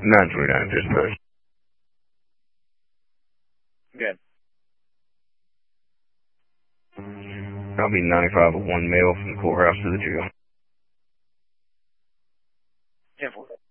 929, dispatch. Good. I'll be 9501 male from the courthouse to the jail. 10-4.